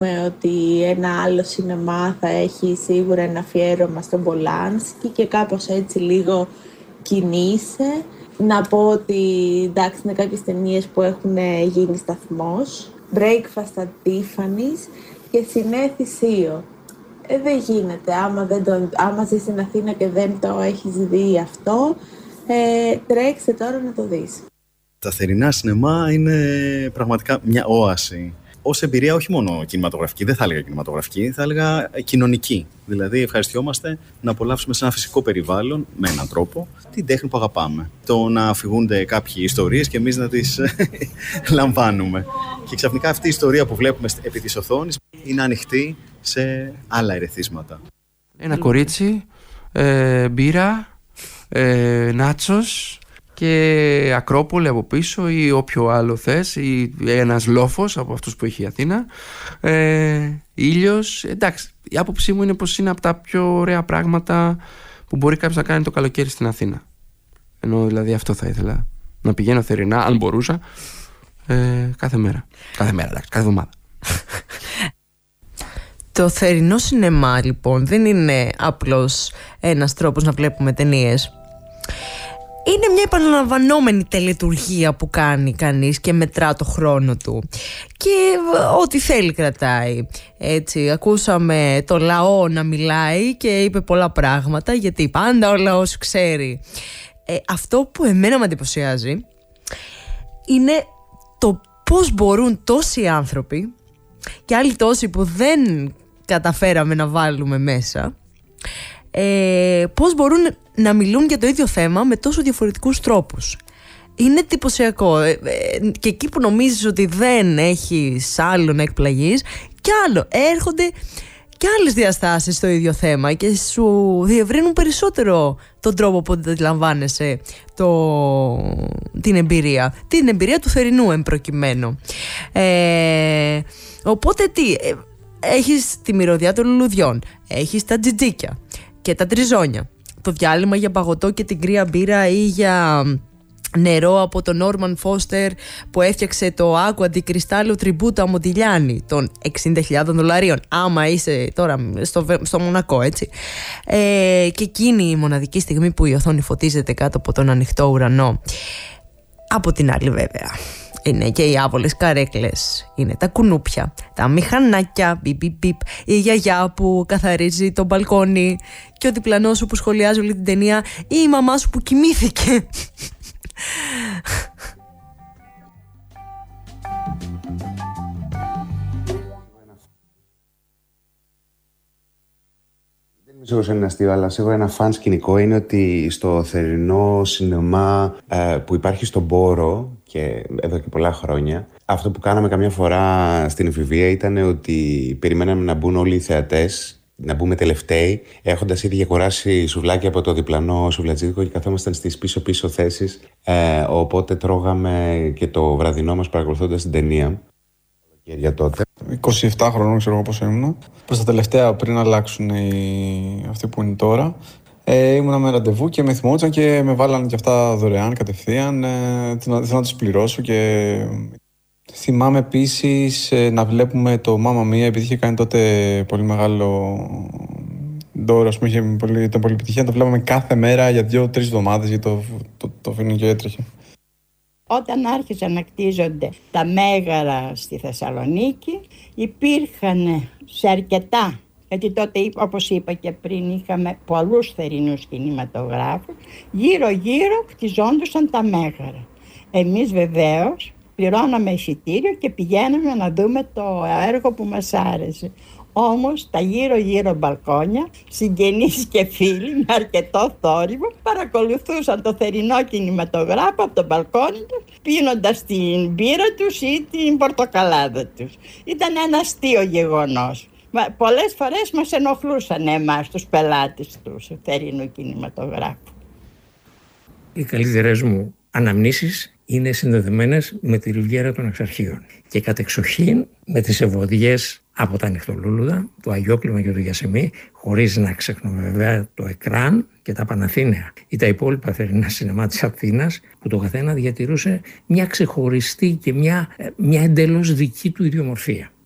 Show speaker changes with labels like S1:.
S1: ότι ένα άλλο σινεμά θα έχει σίγουρα ένα αφιέρωμα στον Πολάνσκι και κάπως έτσι λίγο κινείσαι. Να πω ότι εντάξει, είναι κάποιες ταινίες που έχουν γίνει σταθμός. Breakfast at Tiffany's και Συνέθησιο. Δεν γίνεται, άμα ζεις στην Αθήνα και δεν το έχεις δει αυτό, τρέξε τώρα να το δεις.
S2: Τα θερινά σινεμά είναι πραγματικά μια όαση. Ως εμπειρία όχι μόνο κινηματογραφική, δεν θα έλεγα κινηματογραφική, θα έλεγα κοινωνική. Δηλαδή ευχαριστιόμαστε να απολαύσουμε σε ένα φυσικό περιβάλλον, με έναν τρόπο, την τέχνη που αγαπάμε. Το να αφηγούνται κάποιοι ιστορίες και εμείς να τις λαμβάνουμε. Και ξαφνικά αυτή η ιστορία που βλέπουμε επί της οθόνης είναι ανοιχτή σε άλλα ερεθίσματα.
S3: Ένα κορίτσι, μπύρα, νάτσος και Ακρόπολη από πίσω ή όποιο άλλο θες, ή ένας λόφος από αυτούς που έχει η Αθήνα, ήλιος. Εντάξει, η άποψή μου είναι πως είναι από τα πιο ωραία πράγματα που μπορεί κάποιος να κάνει το καλοκαίρι στην Αθήνα. Ενώ δηλαδή αυτό θα ήθελα, να πηγαίνω θερινά, αν μπορούσα, κάθε μέρα, εντάξει, κάθε εβδομάδα.
S4: Το θερινό σινεμά λοιπόν δεν είναι απλώς ένας τρόπος να βλέπουμε ταινίες. Είναι μια επαναλαμβανόμενη τελετουργία που κάνει κανείς και μετρά το χρόνο του και ό,τι θέλει κρατάει. Έτσι, ακούσαμε το λαό να μιλάει και είπε πολλά πράγματα, γιατί πάντα ο λαός ξέρει. Αυτό που εμένα με εντυπωσιάζει είναι το πώς μπορούν τόσοι άνθρωποι και άλλοι τόσοι που δεν καταφέραμε να βάλουμε μέσα, πώς μπορούν να μιλούν για το ίδιο θέμα με τόσο διαφορετικούς τρόπους. Είναι εντυπωσιακό. Και εκεί που νομίζεις ότι δεν έχεις άλλο να εκπλαγείς, κι άλλο έρχονται και άλλες διαστάσεις στο ίδιο θέμα και σου διευρύνουν περισσότερο τον τρόπο που αντιλαμβάνεσαι την εμπειρία του θερινού εμπροκειμένου. Οπότε τι, έχεις τη μυρωδιά των λουλουδιών, έχεις τα τζιτζίκια και τα τριζόνια, το διάλειμμα για παγωτό και την κρύα μπύρα ή για νερό από τον Όρμαν Φώστερ που έφτιαξε το Aqua di Cristallo Tributo Amontillani των $60,000, άμα είσαι τώρα στο Μονακό, έτσι. Και εκείνη η μοναδική στιγμή που η οθόνη φωτίζεται κάτω από τον ανοιχτό ουρανό. Από την άλλη βέβαια είναι και οι άβολες καρέκλες, είναι τα κουνούπια, τα μηχανάκια, μπιπ, η γιαγιά που καθαρίζει το μπαλκόνι και ο διπλανός σου που σχολιάζει όλη την ταινία ή η μαμά σου που κοιμήθηκε.
S5: Δεν είμαι σίγουρος είναι αστείο, αλλά σίγουρα ένα φαν σκηνικό είναι ότι στο θερινό σινεμά που υπάρχει στον Πόρο και εδώ και πολλά χρόνια, αυτό που κάναμε καμιά φορά στην εφηβεία ήταν ότι περιμέναμε να μπουν όλοι οι θεατές, να μπούμε τελευταίοι, έχοντας ήδη αγοράσει σουβλάκια από το διπλανό σουβλατζίδικο και καθόμασταν στις πίσω-πίσω θέσεις. Οπότε τρώγαμε και το βραδινό μας παρακολουθώντας την ταινία. Για τότε.
S6: 27 χρονών, ξέρω εγώ πόσο ήμουν. Προς τα τελευταία, πριν αλλάξουν αυτοί που είναι τώρα. Ήμουνα με ραντεβού και με θυμόντουσαν και με βάλανε και αυτά δωρεάν κατευθείαν. Θέλω να τους πληρώσω και... Θυμάμαι επίσης να βλέπουμε το Mamma Mia, επειδή είχε κάνει τότε πολύ μεγάλο δώρο, ας πούμε, ήταν πολύ επιτυχία. Το βλέπαμε κάθε μέρα για 2-3 εβδομάδες, γιατί το φίλο και έτρεχε.
S7: Όταν άρχισαν να κτίζονται τα μέγαρα στη Θεσσαλονίκη, υπήρχαν σε αρκετά, γιατί τότε, όπως είπα και πριν, είχαμε πολλούς θερινούς κινηματογράφους, γύρω-γύρω κτιζόντουσαν τα μέγαρα. Εμείς βεβαίως πληρώναμε εισιτήριο και πηγαίναμε να δούμε το έργο που μας άρεσε. Όμως τα γύρω-γύρω μπαλκόνια, συγγενείς και φίλοι με αρκετό θόρυβο παρακολουθούσαν το θερινό κινηματογράφο από το μπαλκόνι τους, πίνοντας την μπύρα τους ή την πορτοκαλάδα τους. Ήταν ένα αστείο γεγονός. Πολλές φορές μας ενοχλούσαν εμάς τους πελάτες του θερινού κινηματογράφου.
S8: Οι καλύτερες μου αναμνήσεις είναι συνδεδεμένες με τη Ριβιέρα των Εξαρχείων και κατεξοχήν με τις ευωδιές από τα Νυχτολούλουδα, το Αγιόκλημα και το Γιασεμί, χωρίς να ξεχνούμε βέβαια το Εκράν και τα Παναθήναια ή τα υπόλοιπα θερινά σινεμά της Αθήνας, που το καθένα διατηρούσε μια ξεχωριστή και μια εντελώς δική του ιδιομορφία.